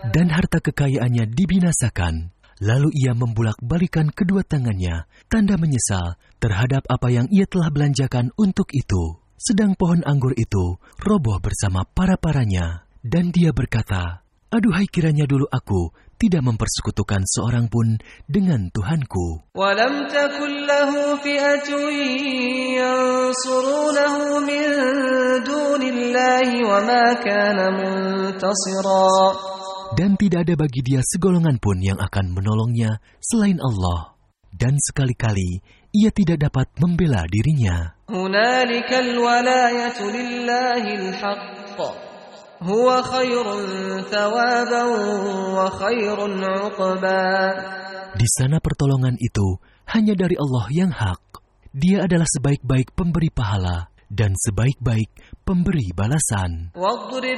dan harta kekayaannya dibinasakan. Lalu ia membulak-balikan kedua tangannya, tanda menyesal terhadap apa yang ia telah belanjakan untuk itu. Sedang pohon anggur itu roboh bersama para-paranya, dan dia berkata, "Aduhai, kiranya dulu aku tidak mempersekutukan seorang pun dengan Tuhanku." وَلَمْ تَكُنْ لَهُ فِئَةٌ يَنْصُرُونَهُ مِنْ دُونِ اللَّهِ وَمَا كَانَ مُنْتَصِرًا. Dan tidak ada bagi dia segolongan pun yang akan menolongnya selain Allah. Dan sekali-kali ia tidak dapat membela dirinya. هُنَالِكَ الْوَلَايَةُ لِلَّهِ الْحَقِّ هُوَ خَيْرٌ ثَوَابًا وَخَيْرٌ عُقْبًا. Di sana pertolongan itu hanya dari Allah yang hak. Dia adalah sebaik-baik pemberi pahala dan sebaik-baik pemberi balasan. وَاضْرِبْ